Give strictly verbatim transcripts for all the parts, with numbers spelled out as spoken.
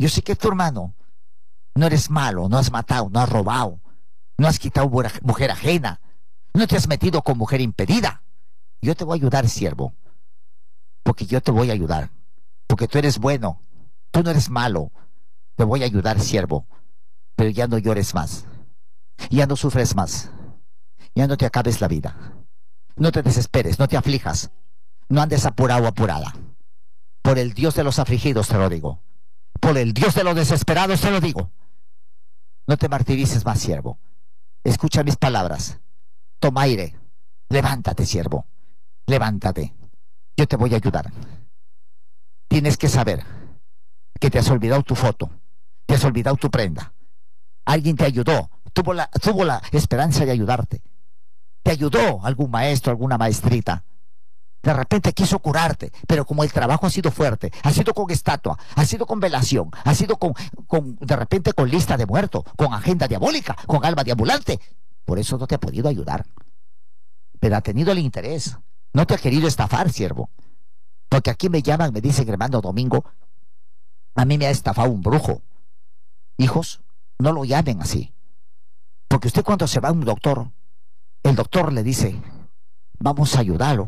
Yo sé que tu hermano no eres malo, no has matado, no has robado, no has quitado mujer ajena, no te has metido con mujer impedida. Yo te voy a ayudar, siervo, porque yo te voy a ayudar, porque tú eres bueno, tú no eres malo. Te voy a ayudar, siervo, pero ya no llores más, ya no sufres más, ya no te acabes la vida, no te desesperes, no te aflijas, no andes apurado o apurada. Por el Dios de los afligidos te lo digo, por el Dios de los desesperados te lo digo. No te martirices más, siervo. Escucha mis palabras. Toma aire. Levántate, siervo. Levántate. Yo te voy a ayudar. Tienes que saber que te has olvidado tu foto. Te has olvidado tu prenda. Alguien te ayudó. Tuvo la, tuvo la esperanza de ayudarte. Te ayudó algún maestro, alguna maestrita. De repente quiso curarte, pero como el trabajo ha sido fuerte, ha sido con estatua, ha sido con velación, ha sido con, con de repente con lista de muertos, con agenda diabólica, con alma deambulante, por eso no te ha podido ayudar. Pero ha tenido el interés, no te ha querido estafar, siervo. Porque aquí me llaman, me dicen, hermano Domingo, a mí me ha estafado un brujo. Hijos, no lo llamen así. Porque usted cuando se va a un doctor, el doctor le dice, vamos a ayudarlo.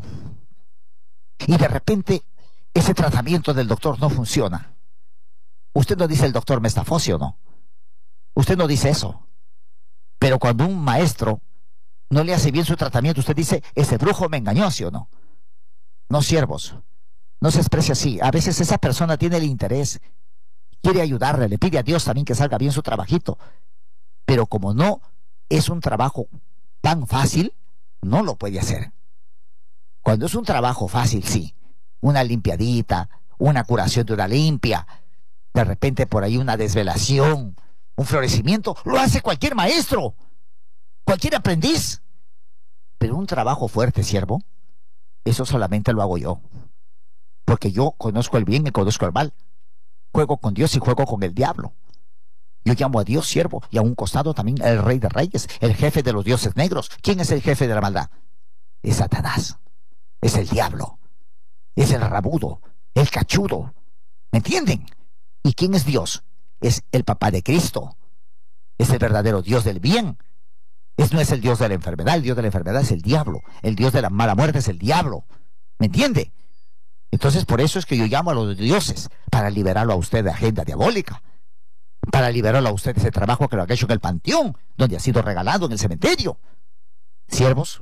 Y de repente ese tratamiento del doctor no funciona. Usted no dice el doctor me estafó, ¿sí o no? Usted no dice eso. Pero cuando un maestro no le hace bien su tratamiento, usted dice, ese brujo me engañó, ¿sí o no? No, siervos, no se exprese así. A veces esa persona tiene el interés, quiere ayudarle, le pide a Dios también que salga bien su trabajito. Pero como no es un trabajo tan fácil, no lo puede hacer. Cuando es un trabajo fácil, sí, una limpiadita, una curación de una limpia, de repente por ahí una desvelación, un florecimiento, lo hace cualquier maestro, cualquier aprendiz. Pero un trabajo fuerte, siervo, eso solamente lo hago yo. Porque yo conozco el bien y conozco el mal. Juego con Dios y juego con el diablo. Yo llamo a Dios siervo y a un costado también el Rey de Reyes, el jefe de los dioses negros. ¿Quién es el jefe de la maldad? Es Satanás. Es el diablo, es el rabudo, el cachudo. ¿Me entienden? ¿Y quién es Dios? Es el papá de Cristo. Es el verdadero Dios del bien. Es, no es el Dios de la enfermedad. El Dios de la enfermedad es el diablo. El Dios de la mala muerte es el diablo. ¿Me entiende? Entonces por eso es que yo llamo a los dioses, para liberarlo a usted de agenda diabólica, para liberarlo a usted de ese trabajo que lo ha hecho en el panteón, donde ha sido regalado en el cementerio. Siervos,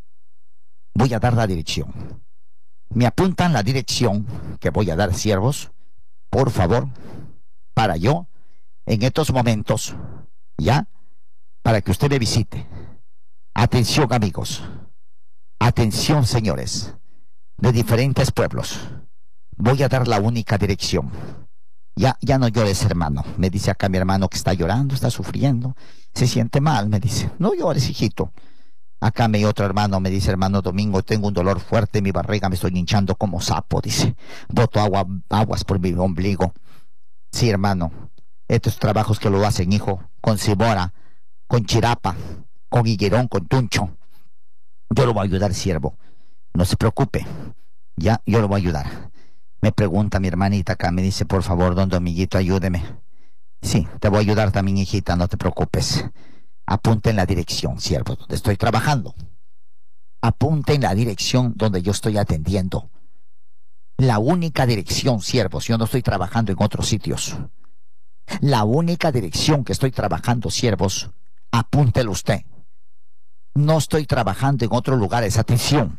voy a dar la dirección. Me apuntan la dirección que voy a dar, siervos, por favor, para yo, en estos momentos, ya, para que usted me visite. Atención, amigos. Atención, señores, de diferentes pueblos. Voy a dar la única dirección. Ya, ya no llores, hermano. Me dice acá mi hermano que está llorando, está sufriendo, se siente mal, me dice. No llores, hijito. Acá mi otro hermano me dice, hermano Domingo, tengo un dolor fuerte en mi barriga, me estoy hinchando como sapo, dice. Boto agua, aguas por mi ombligo. Sí, hermano, estos trabajos que lo hacen, hijo, con cibora, con chirapa, con higuerón, con tuncho. Yo lo voy a ayudar, siervo. No se preocupe, ya, yo lo voy a ayudar. Me pregunta mi hermanita acá, me dice, por favor, don Dominguito, ayúdeme. Sí, te voy a ayudar también, hijita, no te preocupes. Apunte en la dirección, siervo, donde estoy trabajando. Apunte en la dirección donde yo estoy atendiendo. La única dirección, siervos, yo no estoy trabajando en otros sitios. La única dirección que estoy trabajando, siervos, apúntelo usted. No estoy trabajando en otros lugares, atención.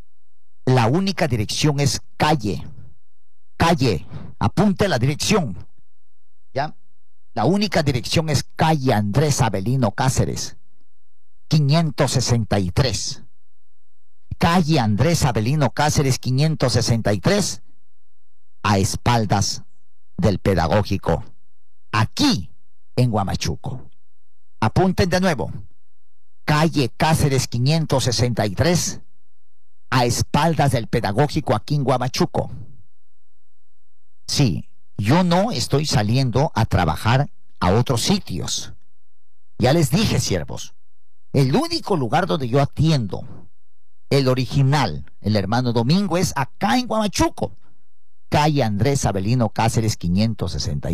La única dirección es calle. Calle, apunte la dirección. ¿Ya? La única dirección es calle Andrés Avelino Cáceres, quinientos sesenta y tres. Calle Andrés Avelino Cáceres, quinientos sesenta y tres, a espaldas del Pedagógico, aquí en Huamachuco. Apunten de nuevo. Calle Cáceres, quinientos sesenta y tres, a espaldas del Pedagógico, aquí en Huamachuco. Sí. Yo no estoy saliendo a trabajar a otros sitios. Ya les dije, siervos, el único lugar donde yo atiendo, el original, el hermano Domingo, es acá en Huamachuco, calle Andrés Avelino Cáceres, quinientos sesenta y tres.